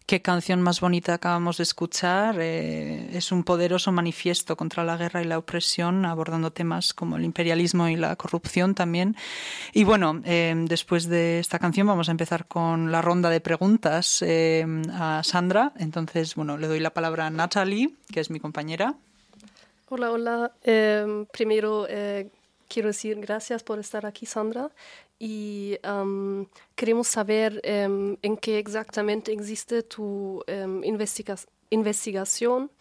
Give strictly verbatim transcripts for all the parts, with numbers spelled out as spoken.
Qué canción más bonita acabamos de escuchar. Eh, es un poderoso manifiesto contra la guerra y la opresión, abordando temas como el imperialismo y la corrupción también. Y bueno, eh, después de esta canción vamos a empezar con la ronda de preguntas eh, a Sandra. Entonces, bueno, le doy la palabra a Natalie, que es mi compañera. Hola, hola. Eh, primero eh, quiero decir gracias por estar aquí, Sandra. Y um, queremos saber um, en qué exactamente existe tu um, investiga- investigación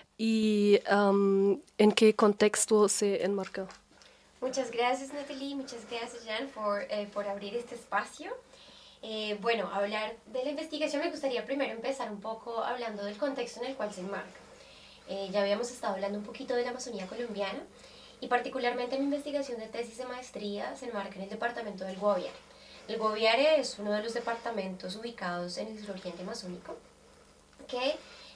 y um, en qué contexto se enmarca. Muchas gracias, Natalie. Muchas gracias, Jan, por, eh, por abrir este espacio. Eh, bueno, hablar de la investigación me gustaría primero empezar un poco hablando del contexto en el cual se enmarca. Eh, ya habíamos estado hablando un poquito de la Amazonía colombiana y particularmente mi investigación de tesis de maestría se enmarca en el departamento del Guaviare. El Guaviare es uno de los departamentos ubicados en el suroriente amazónico que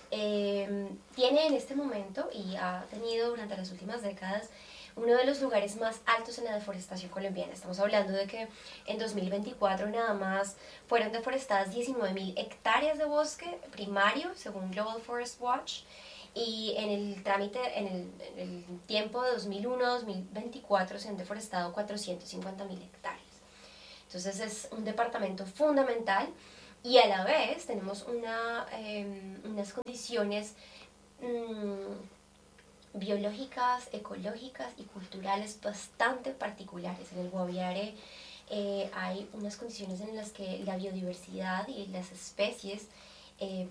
eh, tiene en este momento y ha tenido durante las últimas décadas uno de los lugares más altos en la deforestación colombiana. Estamos hablando de que en dos mil veinticuatro nada más fueron deforestadas diecinueve mil hectáreas de bosque primario, según Global Forest Watch, y en el trámite, en el, en el tiempo de dos mil uno a dos mil veinticuatro se han deforestado cuatrocientas cincuenta mil hectáreas. Entonces es un departamento fundamental y a la vez tenemos una, eh, unas condiciones mmm, biológicas, ecológicas y culturales bastante particulares. En el Guaviare eh, hay unas condiciones en las que la biodiversidad y las especies eh,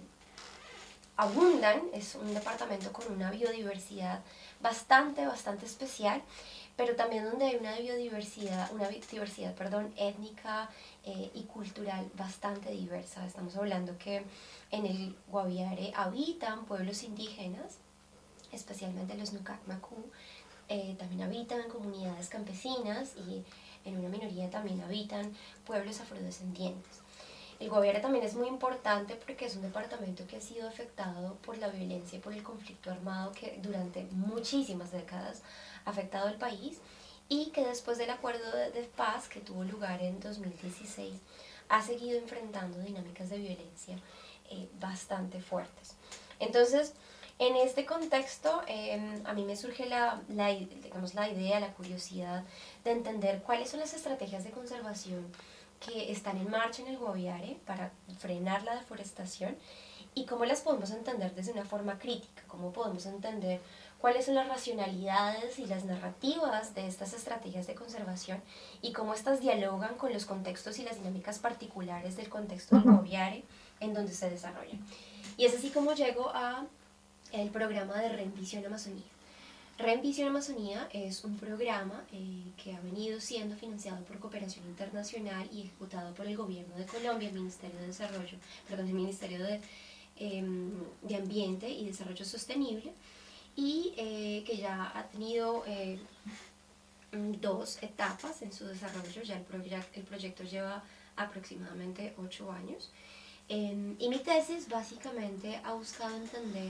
abundan. Es un departamento con una biodiversidad bastante, bastante especial, pero también donde hay una biodiversidad, una diversidad, perdón, étnica eh, y cultural bastante diversa. Estamos hablando que en el Guaviare habitan pueblos indígenas, especialmente los Nucacmacú, eh, también habitan comunidades campesinas y en una minoría también habitan pueblos afrodescendientes. El Guaviare también es muy importante porque es un departamento que ha sido afectado por la violencia y por el conflicto armado que durante muchísimas décadas ha afectado al país y que después del acuerdo de, de paz que tuvo lugar en dos mil dieciséis ha seguido enfrentando dinámicas de violencia eh, bastante fuertes. Entonces, en este contexto, eh, a mí me surge la, la, digamos, la idea, la curiosidad de entender cuáles son las estrategias de conservación que están en marcha en el Guaviare para frenar la deforestación y cómo las podemos entender desde una forma crítica, cómo podemos entender cuáles son las racionalidades y las narrativas de estas estrategias de conservación y cómo estas dialogan con los contextos y las dinámicas particulares del contexto del Guaviare en donde se desarrollan. Y es así como llego a el programa de Reenvision Amazonía. Reenvision Amazonía es un programa eh, que ha venido siendo financiado por cooperación internacional y ejecutado por el gobierno de Colombia, el Ministerio de Desarrollo, perdón, el Ministerio de, eh, de Ambiente y Desarrollo Sostenible, y eh, que ya ha tenido eh, dos etapas en su desarrollo. Ya el, proye- el proyecto lleva aproximadamente ocho años. Eh, y mi tesis básicamente ha buscado entender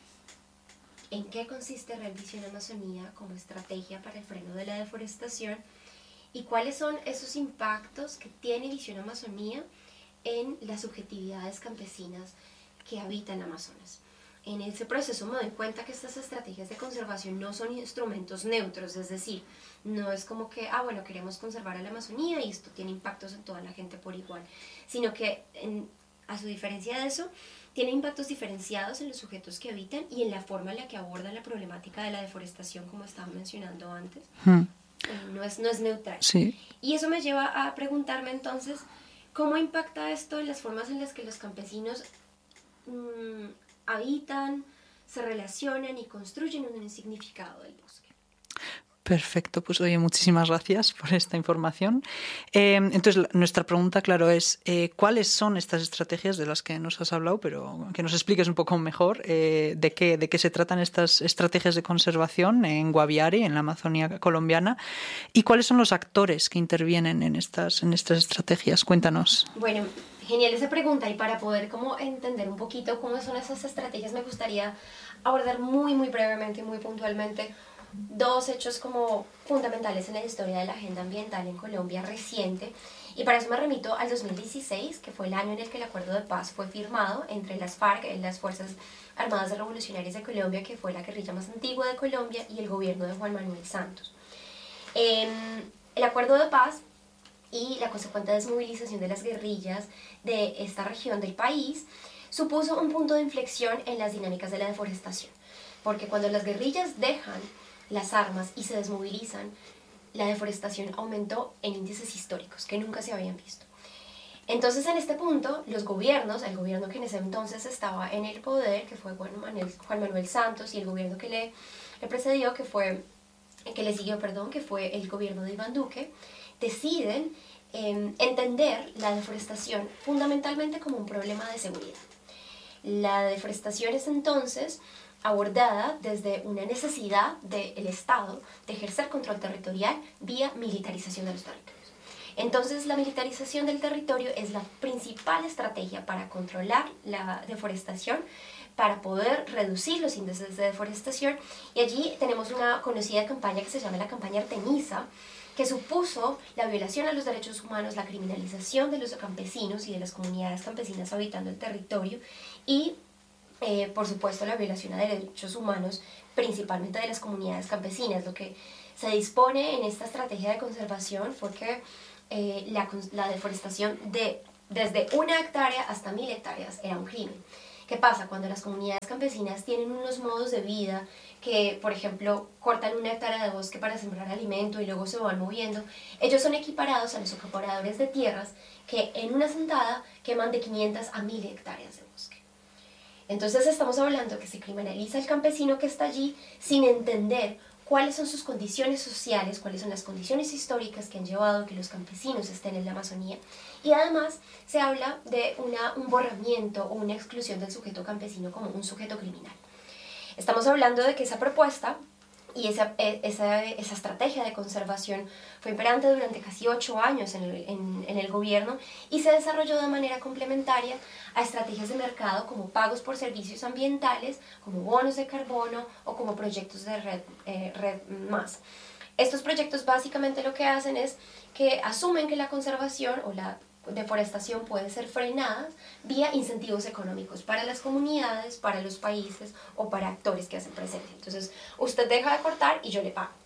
en qué consiste Reenvision Amazonía como estrategia para el freno de la deforestación y cuáles son esos impactos que tiene Visión Amazonía en las subjetividades campesinas que habitan Amazonas. En ese proceso me doy cuenta que estas estrategias de conservación no son instrumentos neutros, es decir, no es como que, ah, bueno, queremos conservar a la Amazonía y esto tiene impactos en toda la gente por igual, sino que, en, a su diferencia de eso, tiene impactos diferenciados en los sujetos que habitan y en la forma en la que abordan la problemática de la deforestación, como estaba mencionando antes. Hmm. No es, no es neutral. Sí. Y eso me lleva a preguntarme entonces, ¿cómo impacta esto en las formas en las que los campesinos mmm, habitan, se relacionan y construyen un significado del bosque? Perfecto, pues oye, muchísimas gracias por esta información. Eh, entonces, nuestra pregunta, claro, es eh, ¿cuáles son estas estrategias de las que nos has hablado, pero que nos expliques un poco mejor eh, de qué, de qué se tratan estas estrategias de conservación en Guaviare, en la Amazonía colombiana, y cuáles son los actores que intervienen en estas, en estas estrategias? Cuéntanos. Bueno, genial esa pregunta, y para poder como entender un poquito cómo son esas estrategias me gustaría abordar muy, muy brevemente y muy puntualmente dos hechos como fundamentales en la historia de la agenda ambiental en Colombia reciente Y para eso me remito al dos mil dieciséis, que fue el año en el que el acuerdo de paz fue firmado entre las FARC, las Fuerzas Armadas Revolucionarias de Colombia, que fue la guerrilla más antigua de Colombia, y el gobierno de Juan Manuel Santos. Eh, el acuerdo de paz y la consecuente desmovilización de las guerrillas de esta región del país supuso un punto de inflexión en las dinámicas de la deforestación, porque cuando las guerrillas dejan las armas y se desmovilizan, la deforestación aumentó en índices históricos que nunca se habían visto. Entonces, en este punto, los gobiernos, el gobierno que en ese entonces estaba en el poder, que fue Juan Manuel, Juan Manuel Santos, y el gobierno que le, le precedió, que fue, que le siguió, perdón, que fue el gobierno de Iván Duque, deciden eh, entender la deforestación fundamentalmente como un problema de seguridad. La deforestación es entonces abordada desde una necesidad del Estado de ejercer control territorial vía militarización de los territorios. Entonces, la militarización del territorio es la principal estrategia para controlar la deforestación, para poder reducir los índices de deforestación, y allí tenemos una conocida campaña que se llama la campaña Artemisa, que supuso la violación a los derechos humanos, la criminalización de los campesinos y de las comunidades campesinas habitando el territorio, y Eh, por supuesto la violación a derechos humanos, principalmente de las comunidades campesinas. Lo que se dispone en esta estrategia de conservación fue que eh, la, la deforestación de, desde una hectárea hasta mil hectáreas era un crimen. ¿Qué pasa? Cuando las comunidades campesinas tienen unos modos de vida que, por ejemplo, cortan una hectárea de bosque para sembrar alimento y luego se van moviendo, ellos son equiparados a los acaparadores de tierras que en una sentada queman de quinientas a mil hectáreas de bosque. Entonces estamos hablando que se criminaliza al campesino que está allí sin entender cuáles son sus condiciones sociales, cuáles son las condiciones históricas que han llevado a que los campesinos estén en la Amazonía. Y además se habla de una, un borramiento o una exclusión del sujeto campesino como un sujeto criminal. Estamos hablando de que esa propuesta y esa, esa, esa estrategia de conservación fue imperante durante casi ocho años en el, en, en el gobierno y se desarrolló de manera complementaria a estrategias de mercado como pagos por servicios ambientales, como bonos de carbono o como proyectos de red, eh, red más. Estos proyectos básicamente lo que hacen es que asumen que la conservación o la deforestación puede ser frenada vía incentivos económicos para las comunidades, para los países o para actores que hacen presente. Entonces, usted deja de cortar y yo le pago,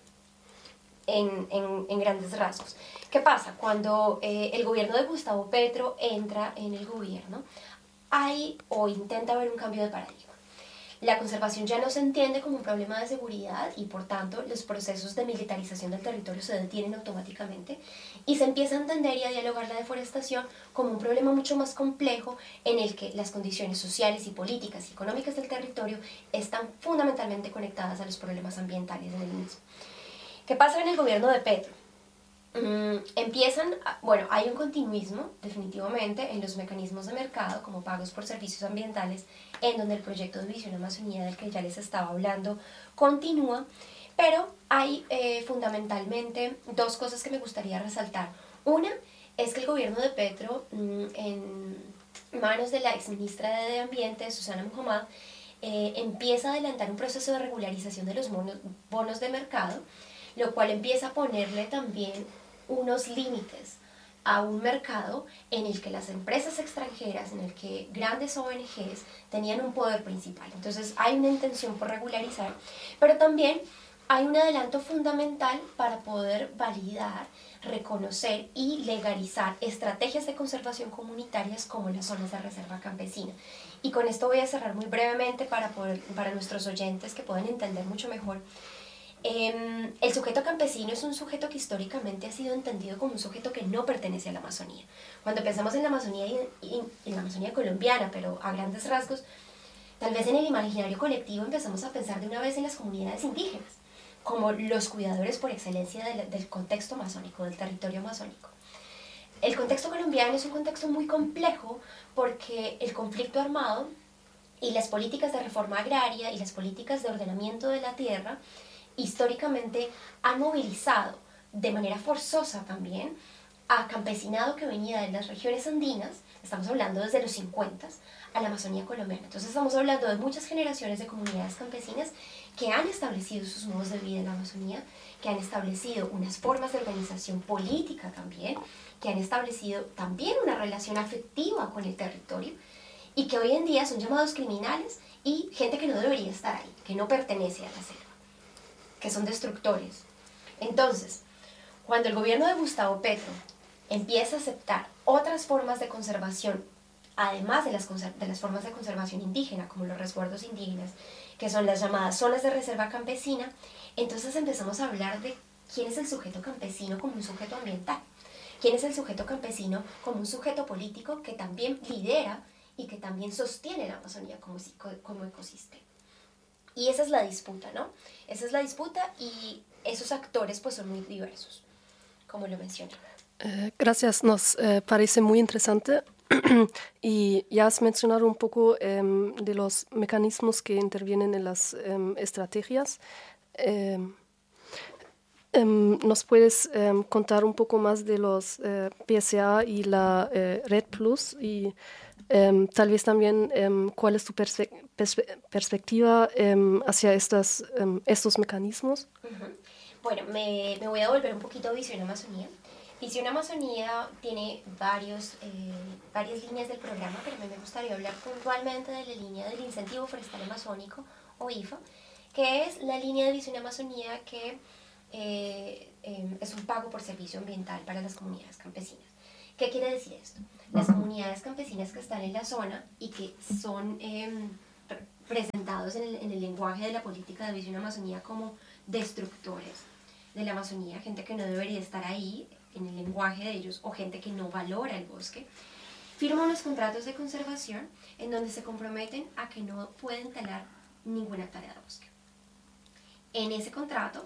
en, en, en grandes rasgos. ¿Qué pasa? Cuando eh, el gobierno de Gustavo Petro entra en el gobierno, hay o intenta haber un cambio de paradigma. La conservación ya no se entiende como un problema de seguridad y por tanto los procesos de militarización del territorio se detienen automáticamente y se empieza a entender y a dialogar la deforestación como un problema mucho más complejo en el que las condiciones sociales y políticas y económicas del territorio están fundamentalmente conectadas a los problemas ambientales en el mismo. ¿Qué pasa en el gobierno de Petro? Mm, empiezan, a, bueno, hay un continuismo definitivamente en los mecanismos de mercado como pagos por servicios ambientales, en donde el proyecto de Visión Amazonía del que ya les estaba hablando continúa, pero hay eh, fundamentalmente dos cosas que me gustaría resaltar. Una es que el gobierno de Petro, mm, en manos de la exministra de Ambiente, Susana Muhammad, eh, empieza a adelantar un proceso de regularización de los bonos, bonos de mercado, lo cual empieza a ponerle también unos límites a un mercado en el que las empresas extranjeras, en el que grandes O N Ges tenían un poder principal. Entonces hay una intención por regularizar, pero también hay un adelanto fundamental para poder validar, reconocer y legalizar estrategias de conservación comunitarias como las zonas de reserva campesina. Y con esto voy a cerrar muy brevemente para, poder, para nuestros oyentes que puedan entender mucho mejor. Eh, el sujeto campesino es un sujeto que históricamente ha sido entendido como un sujeto que no pertenece a la Amazonía. Cuando pensamos en la Amazonía y en, en la Amazonía colombiana, pero a grandes rasgos, tal vez en el imaginario colectivo empezamos a pensar de una vez en las comunidades indígenas, como los cuidadores por excelencia del, del contexto amazónico, del territorio amazónico. El contexto colombiano es un contexto muy complejo porque el conflicto armado y las políticas de reforma agraria y las políticas de ordenamiento de la tierra históricamente han movilizado de manera forzosa también a campesinado que venía de las regiones andinas, estamos hablando desde los cincuenta, a la Amazonía colombiana. Entonces estamos hablando de muchas generaciones de comunidades campesinas que han establecido sus modos de vida en la Amazonía, que han establecido unas formas de organización política también, que han establecido también una relación afectiva con el territorio y que hoy en día son llamados criminales y gente que no debería estar ahí, que no pertenece a la selva, que son destructores. Entonces, cuando el gobierno de Gustavo Petro empieza a aceptar otras formas de conservación, además de las, de las formas de conservación indígena, como los resguardos indígenas, que son las llamadas zonas de reserva campesina, entonces empezamos a hablar de quién es el sujeto campesino como un sujeto ambiental, quién es el sujeto campesino como un sujeto político que también lidera y que también sostiene la Amazonía como, como ecosistema. Y esa es la disputa, ¿no? Esa es la disputa y esos actores pues son muy diversos, como lo mencioné. Eh, gracias, nos eh, parece muy interesante. Y ya has mencionado un poco eh, de los mecanismos que intervienen en las eh, estrategias. Eh, eh, ¿Nos puedes eh, contar un poco más de los eh, P S A y la eh, Red Plus? Y eh, tal vez también eh, cuál es tu perspe perspe perspectiva eh, hacia estas, eh, estos mecanismos. Uh-huh. Bueno, me, me voy a volver un poquito a Visión Amazonía. Visión Amazonía tiene varios, eh, varias líneas del programa, pero a mí me gustaría hablar puntualmente de la línea del Incentivo Forestal Amazónico, o I F A, que es la línea de Visión Amazonía que eh, eh, es un pago por servicio ambiental para las comunidades campesinas. ¿Qué quiere decir esto? Las comunidades campesinas que están en la zona y que son eh, presentados en el, en el lenguaje de la política de Visión Amazonía como destructores de la Amazonía, gente que no debería estar ahí, en el lenguaje de ellos, o gente que no valora el bosque, firman unos contratos de conservación en donde se comprometen a que no pueden talar ninguna hectárea de bosque. En ese contrato,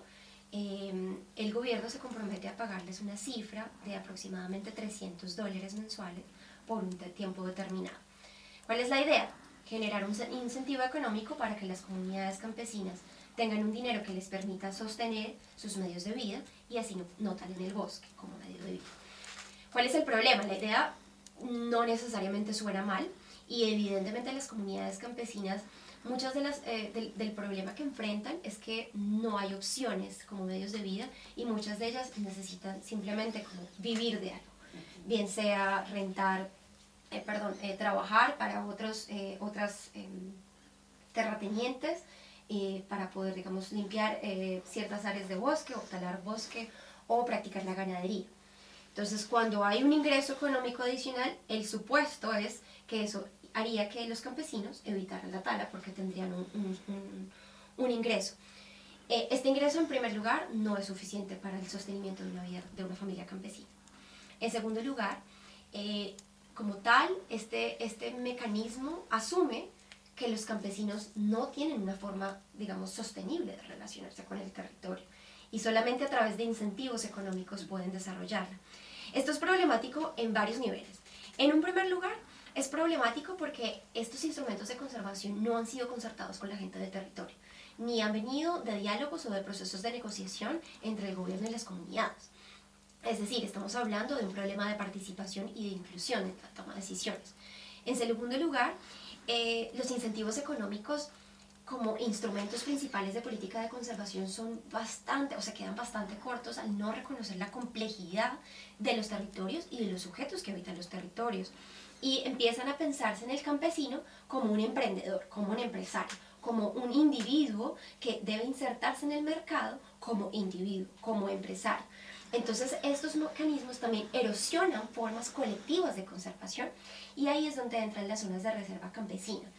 eh, el gobierno se compromete a pagarles una cifra de aproximadamente trescientos dólares mensuales por un tiempo determinado. ¿Cuál es la idea? Generar un incentivo económico para que las comunidades campesinas tengan un dinero que les permita sostener sus medios de vida y así no, no talen el bosque como medio de vida. ¿Cuál es el problema? La idea no necesariamente suena mal y evidentemente las comunidades campesinas, muchas de las, eh, del, del problema que enfrentan es que no hay opciones como medios de vida y muchas de ellas necesitan simplemente como vivir de algo, bien sea rentar, eh, perdón, eh, trabajar para otros, eh, otras eh, terratenientes, Eh, para poder, digamos, limpiar eh, ciertas áreas de bosque o talar bosque o practicar la ganadería. Entonces, cuando hay un ingreso económico adicional, el supuesto es que eso haría que los campesinos evitaran la tala porque tendrían un, un, un, un ingreso. Eh, este ingreso, en primer lugar, no es suficiente para el sostenimiento de una, vida, de una familia campesina. En segundo lugar, eh, como tal, este, este mecanismo asume que los campesinos no tienen una forma, digamos, sostenible de relacionarse con el territorio y solamente a través de incentivos económicos pueden desarrollarla. Esto es problemático en varios niveles. En un primer lugar, es problemático porque estos instrumentos de conservación no han sido concertados con la gente del territorio, ni han venido de diálogos o de procesos de negociación entre el gobierno y las comunidades. Es decir, estamos hablando de un problema de participación y de inclusión en la toma de decisiones. En segundo lugar, Eh, los incentivos económicos como instrumentos principales de política de conservación son bastante, o sea, quedan bastante cortos al no reconocer la complejidad de los territorios y de los sujetos que habitan los territorios. Y empiezan a pensarse en el campesino como un emprendedor, como un empresario, como un individuo que debe insertarse en el mercado como individuo, como empresario. Entonces, estos mecanismos también erosionan formas colectivas de conservación y ahí es donde entran las zonas de reserva campesina.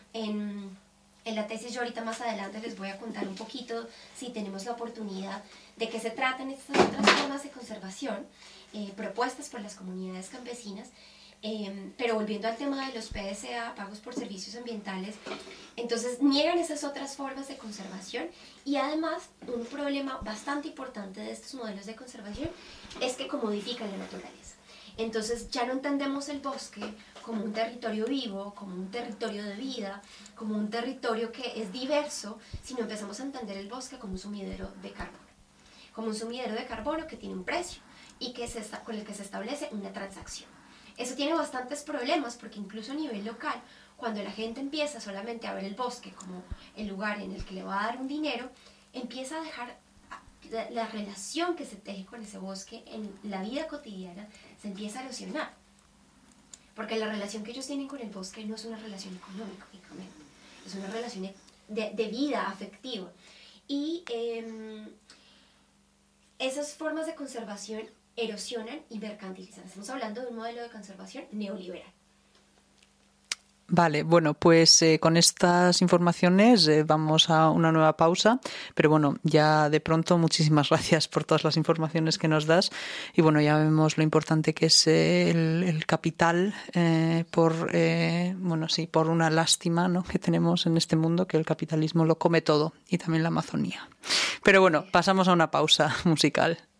En, en la tesis yo ahorita más adelante les voy a contar un poquito, si tenemos la oportunidad, de qué se tratan estas otras formas de conservación eh, propuestas por las comunidades campesinas. Eh, pero volviendo al tema de los P S A, pagos por servicios ambientales, entonces niegan esas otras formas de conservación y además un problema bastante importante de estos modelos de conservación es que comodifican la naturaleza. Entonces ya no entendemos el bosque como un territorio vivo, como un territorio de vida, como un territorio que es diverso, sino empezamos a entender el bosque como un sumidero de carbono, como un sumidero de carbono que tiene un precio y que se está, con el que se establece una transacción. Eso tiene bastantes problemas porque incluso a nivel local, cuando la gente empieza solamente a ver el bosque como el lugar en el que le va a dar un dinero, empieza a dejar la, la relación que se teje con ese bosque en la vida cotidiana se empieza a erosionar. Porque la relación que ellos tienen con el bosque no es una relación económica únicamente, es una relación de, de vida afectiva. Y eh, esas formas de conservación erosionan y mercantilizan. Estamos hablando de un modelo de conservación neoliberal. Vale, bueno, pues eh, con estas informaciones eh, vamos a una nueva pausa, pero bueno, ya de pronto muchísimas gracias por todas las informaciones que nos das y bueno, ya vemos lo importante que es eh, el, el capital eh, por, eh, bueno, sí, por una lástima, ¿no?, que tenemos en este mundo, que el capitalismo lo come todo y también la Amazonía. Pero bueno, pasamos a una pausa musical.